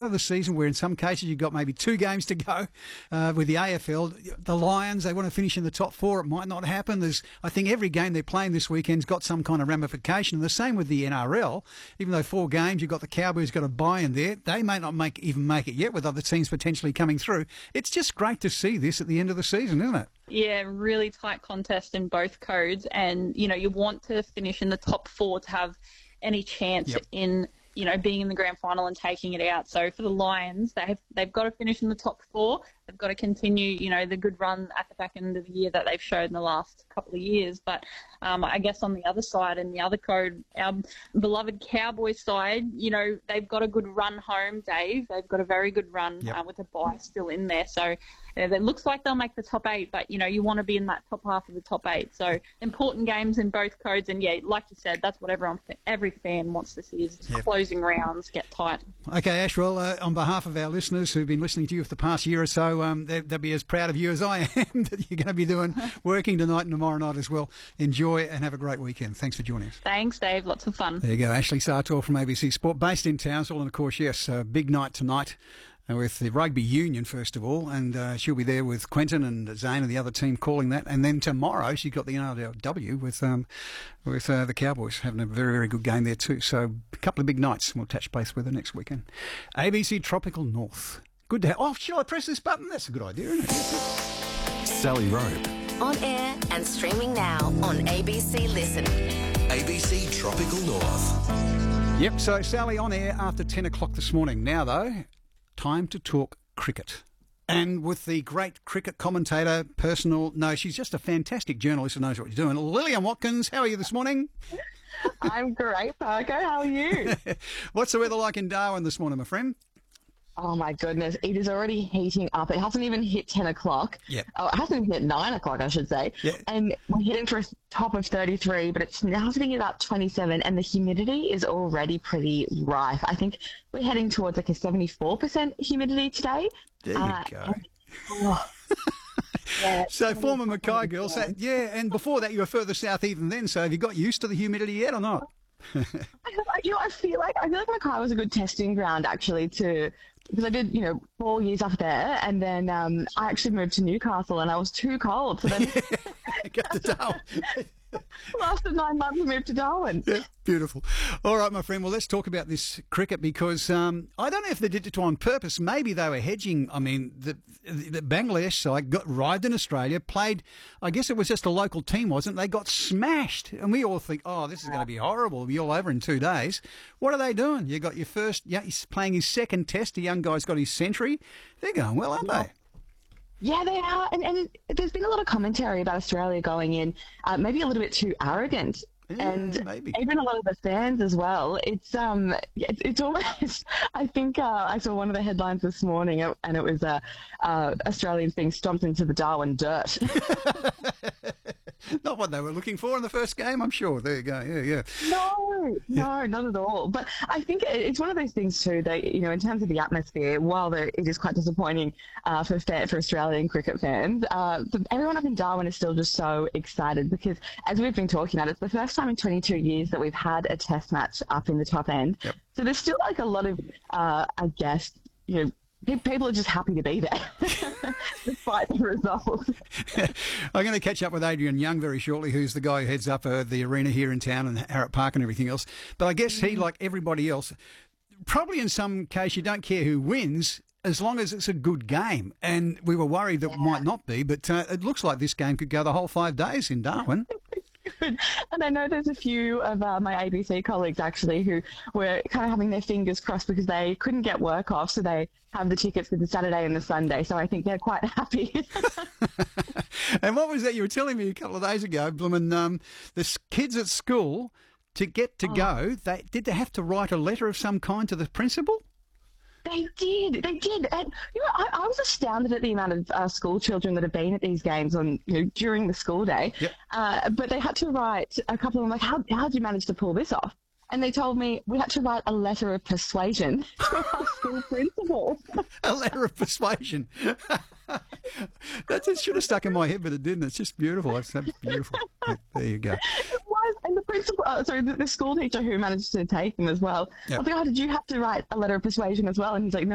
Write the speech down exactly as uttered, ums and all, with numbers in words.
of the season where in some cases you've got maybe two games to go uh, with the A F L. The Lions, they want to finish in the top four. It might not happen. There's, I think every game they're playing this weekend's got some kind of ramification. And the same with the N R L. Even though four games, you've got the Cowboys got a bye in there. They may not make even make it yet with other teams potentially coming through. It's just great to see this at the end of the season, isn't it? Yeah, really tight contest in both codes. And, you know, you want to finish in the top four to have any chance Yep. in, you know, being in the grand final and taking it out. So for the Lions, they've, they've got to finish in the top four. They've got to continue, you know, the good run at the back end of the year that they've showed in the last couple of years. But um, I guess on the other side, in the other code, our beloved Cowboys side, you know, they've got a good run home, Dave. They've got a very good run Yep. uh, with a bye still in there. So uh, it looks like they'll make the top eight, but, you know, you want to be in that top half of the top eight. So important games in both codes. And, yeah, like you said, that's what everyone, every fan wants to see is Yep. closing rounds get tight. Okay, Ash, well, uh, on behalf of our listeners who've been listening to you for the past year or so, um, they, they'll be as proud of you as I am that you're going to be doing working tonight and tomorrow night as well. Enjoy and have a great weekend. Thanks for joining us. Thanks, Dave. Lots of fun. There you go, Ashley Sartor from A B C Sport, based in Townsville, and of course, yes, a big night tonight uh, with the rugby union first of all, and uh, she'll be there with Quentin and Zane and the other team calling that, and then tomorrow she's got the N R L W with um, with uh, the Cowboys having a very very good game there too. So a couple of big nights. We'll touch base with her next weekend. A B C Tropical North. Good to have. Oh, should I press this button? That's a good idea, isn't it? Sally Rope. On air and streaming now on A B C Listen. A B C Tropical North. Yep, so Sally on air after ten o'clock this morning. Now, though, time to talk cricket. And with the great cricket commentator, personal, no, she's just a fantastic journalist who knows what she's doing. Lillian Watkins, how are you this morning? I'm great, Parker. How are you? What's the weather like in Darwin this morning, my friend? Oh, my goodness. It is already heating up. It hasn't even hit ten o'clock. Yep. Oh, it hasn't even hit nine o'clock, I should say. Yeah. And we're hitting for a top of thirty-three, but it's now sitting at about twenty-seven, and the humidity is already pretty rife. I think we're heading towards like a seventy-four percent humidity today. There you Uh, go. and- oh. Yeah, So former Mackay girl, so, yeah, and before that you were further south even then, so have you got used to the humidity yet or not? I, you know, I feel like I feel like Mackay was a good testing ground actually to because I did you know four years up there, and then um, I actually moved to Newcastle, and I was too cold, so then Get the Darwin. after nine months I moved to Darwin. Yeah, beautiful. All right, my friend. Well, let's talk about this cricket because um, I don't know if they did it on purpose. Maybe they were hedging. I mean, the, the Bangladesh side got arrived in Australia, played. I guess it was just a local team, wasn't it? They got smashed, and we all think, "Oh, this is going to be horrible. It'll be all over in two days." What are they doing? You got your first. Yeah, he's playing his second test. The young guy's got his century. They're going well, aren't they? Yeah, they are, and, and there's been a lot of commentary about Australia going in, uh, maybe a little bit too arrogant, Yeah, and maybe. even a lot of the fans as well. It's um, it's, it's almost. I think uh, I saw one of the headlines this morning, uh, and it was uh, uh, Australians being stomped into the Darwin dirt. Not what they were looking for in the first game, I'm sure. There you go. Yeah, yeah. No, no, not at all. But I think it- it's one of those things too that, you know, in terms of the atmosphere, while there, it is quite disappointing uh, for fa- for Australian cricket fans, uh, the, everyone up in Darwin is still just so excited because, as we've been talking about, it's the first time in twenty-two years that we've had a test match up in the top end. Yep. So there's still like a lot of, uh, I guess, you know, pe- people are just happy to be there despite the result. I'm going to catch up with Adrian Young very shortly, who's the guy who heads up uh, the arena here in town and Harrop Park and everything else. But I guess he, like everybody else, probably in some case you don't care who wins as long as it's a good game. And we were worried that it might not be, but uh, it looks like this game could go the whole five days in Darwin. And I know there's a few of uh, my A B C colleagues actually who were kind of having their fingers crossed because they couldn't get work off, so they have the tickets for the Saturday and the Sunday. So I think they're quite happy. And what was that you were telling me a couple of days ago, Bloomin', um, the s- kids at school, to get to go, they did they have to write a letter of some kind to the principal? They did, they did, and you know, I, I was astounded at the amount of uh, school children that have been at these games on, you know, during the school day. Yep. Uh, but they had to write a couple of them like, how how did you manage to pull this off? And they told me we had to write a letter of persuasion to our school principal. A letter of persuasion. That's, it should have stuck in my head, but it didn't. It's just beautiful. That's, that's beautiful. Yeah, there you go. It was, and the principal, uh, sorry, the, the school teacher who managed to take him as well. Yep. I was like, oh, did you have to write a letter of persuasion as well? And he's like, no.